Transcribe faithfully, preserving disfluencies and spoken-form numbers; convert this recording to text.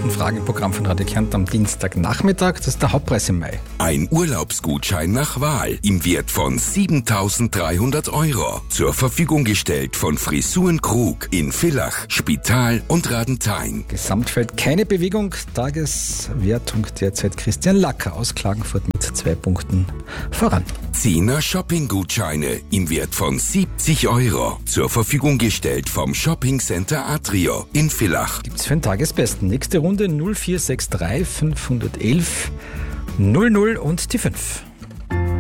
nächsten Fragen im Programm von Radio Kärnten am Dienstagnachmittag. Das ist der Hauptpreis im Mai. Ein Urlaubsgutschein nach Wahl im Wert von siebentausenddreihundert Euro. Zur Verfügung gestellt von Frisuren Krug in Villach, Spital und Radenthein. Gesamtfeld keine Bewegung. Tageswertung derzeit Christian Lacker aus Klagenfurt mit zwei Punkten voran. Zehner Shopping-Gutscheine im Wert von siebzig Euro. Zur Verfügung gestellt vom Shopping Center Atrio in Villach. Gibt's für den Tagesbesten. Nächste Runde null vier sechs drei fünf eins eins null null und die fünf.